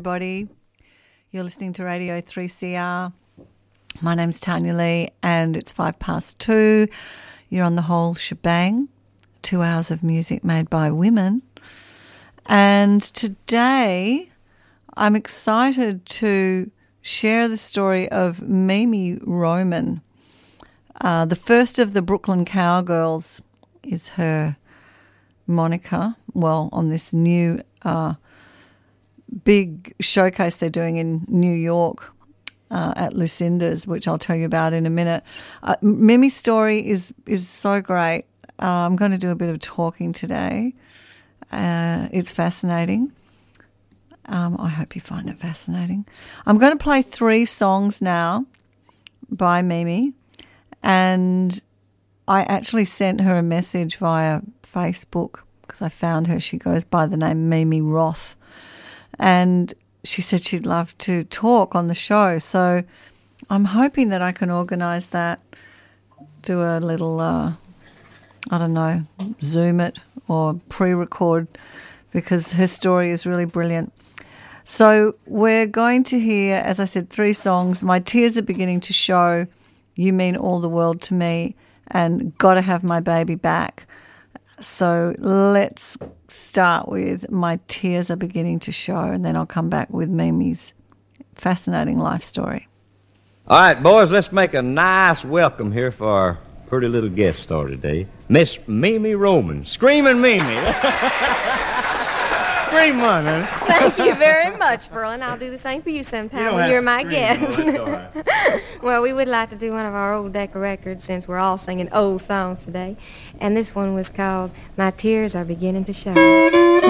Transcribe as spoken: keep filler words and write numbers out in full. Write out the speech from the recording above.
everybody. You're listening to Radio three C R. My name's Tanya Lee, and it's five past two. You're on the whole shebang. Two hours of music made by women. And today I'm excited to share the story of Mimi Roman. Uh, the first of the Brooklyn Cowgirls is her moniker. Well, on this new uh, big showcase they're doing in New York uh, at Lucinda's, which I'll tell you about in a minute. Uh, Mimi's story is is so great. Uh, I'm going to do a bit of talking today. Uh, it's fascinating. Um, I hope you find it fascinating. I'm going to play three songs now by Mimi, and I actually sent her a message via Facebook because I found her. She goes by the name Mimi Roth, and she said she'd love to talk on the show. So I'm hoping that I can organise that, do a little, uh, I don't know, Zoom it or pre-record, because her story is really brilliant. So we're going to hear, as I said, three songs. My Tears Are Beginning to Show, You Mean All the World to Me, and Gotta Have My Baby Back. So let's start with My Tears Are Beginning to Show, and then I'll come back with Mimi's fascinating life story. All right, boys, let's make a nice welcome here for our pretty little guest star today, Miss Mimi Roman. Screaming Mimi. Scream one, man. Thank you very much, Verlin. I'll do the same for you sometime you when you're my guest. No, all right. Well, we would like to do one of our old Decca records since we're all singing old songs today. And this one was called My Tears Are Beginning to Show.